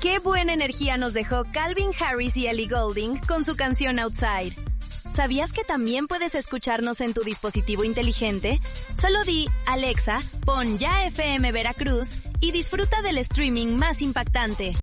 Qué buena energía nos dejó Calvin Harris y Ellie Goulding con su canción Outside. ¿Sabías que también puedes escucharnos en tu dispositivo inteligente? Solo di, Alexa, pon Ya FM Veracruz y disfruta del streaming más impactante.